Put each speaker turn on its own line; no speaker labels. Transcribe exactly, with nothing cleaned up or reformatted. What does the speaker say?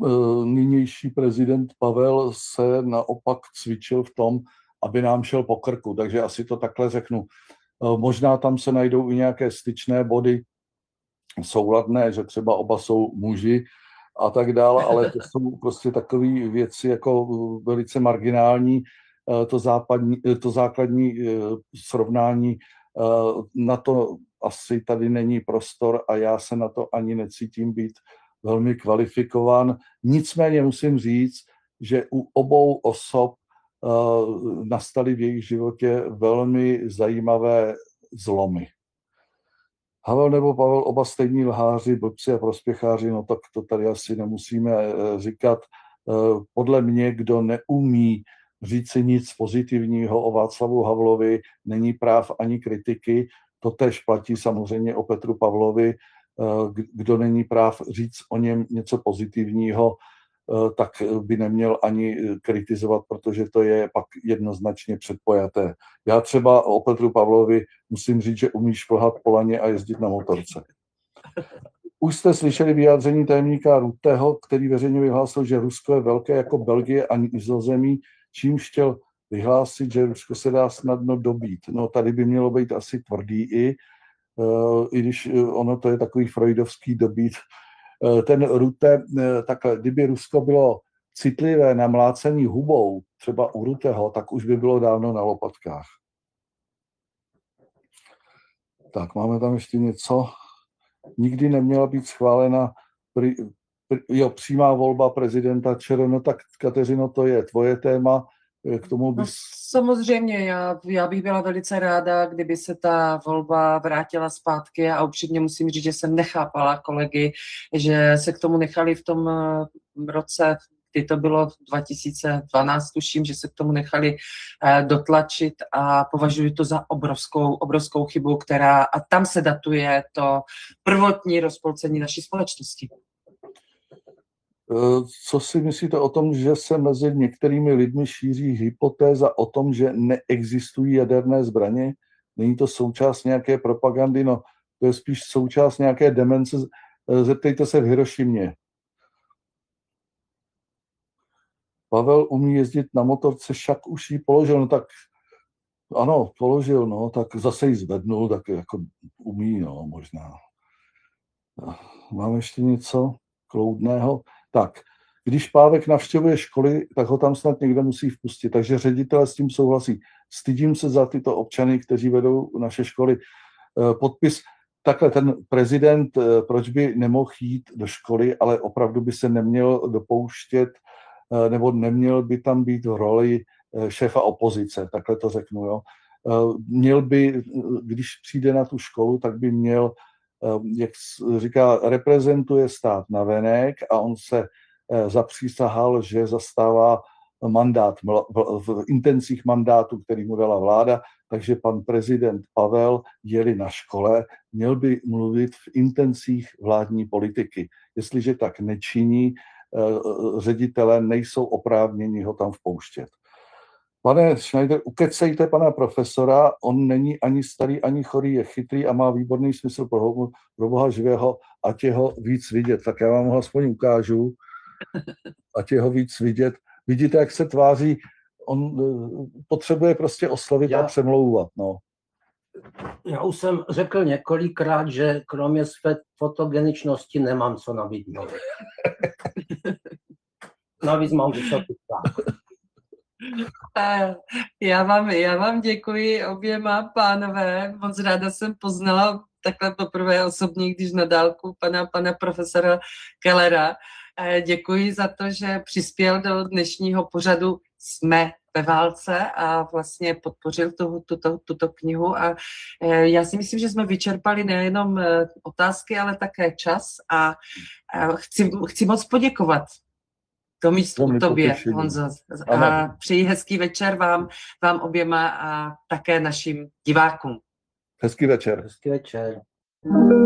nynější prezident Pavel se naopak cvičil v tom, aby nám šel po krku, takže asi to takhle řeknu. Možná tam se najdou i nějaké styčné body souladné, že třeba oba jsou muži a tak dále, ale to jsou prostě takové věci jako velice marginální. To, západní, to základní srovnání, na to asi tady není prostor a já se na to ani necítím být velmi kvalifikován. Nicméně musím říct, že u obou osob nastaly v jejich životě velmi zajímavé zlomy. Havel nebo Pavel, oba stejní lháři, blbci a prospěcháři, no tak to tady asi nemusíme říkat. Podle mě, kdo neumí říci nic pozitivního o Václavu Havlovi, není práv ani kritiky. To též platí samozřejmě o Petru Pavlovi. Kdo není práv říct o něm něco pozitivního, tak by neměl ani kritizovat, protože to je pak jednoznačně předpojaté. Já třeba o Petru Pavlovi musím říct, že umí šplhat po laně a jezdit na motorce. Už jste slyšeli vyjádření tajemníka Rutteho, který veřejně vyhlásil, že Rusko je velké jako Belgie a Nizozemí, čímž chtěl vyhlásit, že Rusko se dá snadno dobít. No tady by mělo být asi tvrdý i, i když ono to je takový freudovský dobít. Ten Rutte, takhle, kdyby Rusko bylo citlivé na mlácení hubou, třeba u Rutteho, tak už by bylo dávno na lopatkách. Tak, máme tam ještě něco. Nikdy neměla být schválena pri, pri, jo, přímá volba prezidenta ČR. No tak, Kateřino, to je tvoje téma. K tomu bys...
No, samozřejmě, já, já bych byla velice ráda, kdyby se ta volba vrátila zpátky a upřímně musím říct, že jsem nechápala kolegy, že se k tomu nechali v tom roce, kdy to bylo dva tisíce dvanáct, tuším, že se k tomu nechali eh, dotlačit a považuji to za obrovskou, obrovskou chybu, která, a tam se datuje to prvotní rozpolcení naší společnosti.
Co si myslíte o tom, že se mezi některými lidmi šíří hypotéza o tom, že neexistují jaderné zbraně? Není to součást nějaké propagandy? No, to je spíš součást nějaké demence. Zeptejte se v Hirošimě. Pavel umí jezdit na motorce, však už ji položil. No tak ano, položil, no, tak zase ji zvednul, tak jako umí, no, možná. Máme ještě něco kloudného? Tak, když Pávek navštěvuje školy, tak ho tam snad někdo musí vpustit. Takže ředitelé s tím souhlasí. Stydím se za tyto občany, kteří vedou naše školy. Podpis, takhle ten prezident, proč by nemohl jít do školy, ale opravdu by se neměl dopouštět, nebo neměl by tam být v roli šéfa opozice, takhle to řeknu, jo. Měl by, když přijde na tu školu, tak by měl, jak říká, reprezentuje stát navenek a on se zapřísahal, že zastává mandát v intencích mandátu, který mu dala vláda, takže pan prezident Pavel, je-li na škole, měl by mluvit v intencích vládní politiky. Jestliže tak nečiní, ředitelé nejsou oprávněni ho tam vpouštět. Pane Schneider, ukecejte pana profesora, on není ani starý, ani chorý, je chytrý a má výborný smysl pro, pro Boha živého, ať je ho víc vidět. Tak já vám ho aspoň ukážu, ať je ho víc vidět. Vidíte, jak se tváří, on potřebuje prostě oslovit já, a přemlouvat. No.
Já už jsem řekl několikrát, že kromě své fotogeničnosti nemám co nabídnout. Navíc mám vysoký tlak.
Já vám, já vám děkuji oběma pánové, moc ráda jsem poznala takhle poprvé osobně, když na dálku pana, pana profesora Kellera. Děkuji za to, že přispěl do dnešního pořadu Jsme ve válce a vlastně podpořil tu, tuto, tuto knihu. A já si myslím, že jsme vyčerpali nejenom otázky, ale také čas a chci, chci moc poděkovat to místo tobě, Honzo. A přeji hezký večer vám, vám oběma a také našim divákům.
Hezký večer.
Hezký večer.